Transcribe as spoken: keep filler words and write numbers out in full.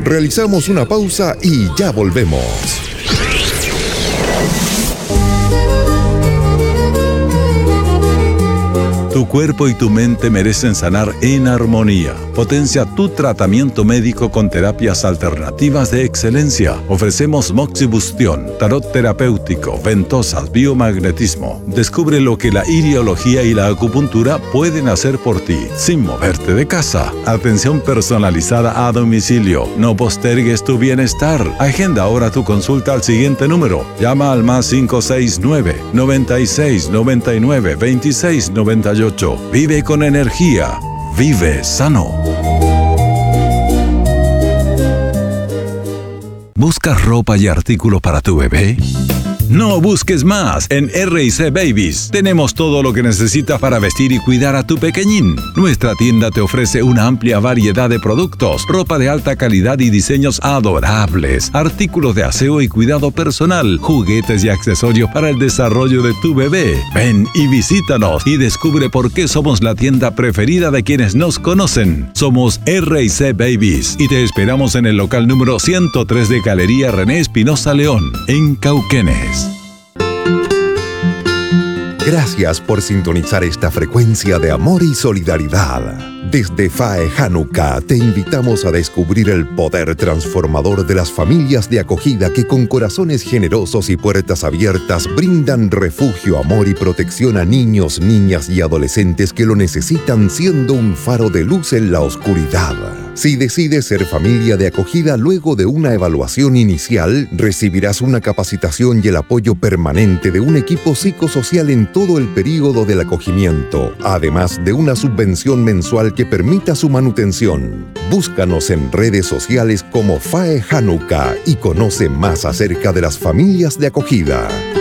Realizamos una pausa y ya volvemos. Tu cuerpo y tu mente merecen sanar en armonía. Potencia tu tratamiento médico con terapias alternativas de excelencia. Ofrecemos moxibustión, tarot terapéutico, ventosas, biomagnetismo. Descubre lo que la iriología y la acupuntura pueden hacer por ti, sin moverte de casa. Atención personalizada a domicilio. No postergues tu bienestar. Agenda ahora tu consulta al siguiente número. Llama al más cinco seis nueve, noventa y seis, noventa y nueve, veintiséis noventa y ocho. Vive con energía. Vive sano. ¿Buscas ropa y artículos para tu bebé? No busques más. En R y C Babies tenemos todo lo que necesitas para vestir y cuidar a tu pequeñín. Nuestra tienda te ofrece una amplia variedad de productos, ropa de alta calidad y diseños adorables, artículos de aseo y cuidado personal, juguetes y accesorios para el desarrollo de tu bebé. Ven y visítanos y descubre por qué somos la tienda preferida de quienes nos conocen. Somos R y C Babies y te esperamos en el local número ciento tres de Galería René Espinosa León, en Cauquenes. Gracias por sintonizar esta frecuencia de amor y solidaridad. Desde F A E Hanukkah te invitamos a descubrir el poder transformador de las familias de acogida que con corazones generosos y puertas abiertas brindan refugio, amor y protección a niños, niñas y adolescentes que lo necesitan, siendo un faro de luz en la oscuridad. Si decides ser familia de acogida, luego de una evaluación inicial, recibirás una capacitación y el apoyo permanente de un equipo psicosocial en todo el período del acogimiento, además de una subvención mensual que permita su manutención. Búscanos en redes sociales como F A E Hanukkah y conoce más acerca de las familias de acogida.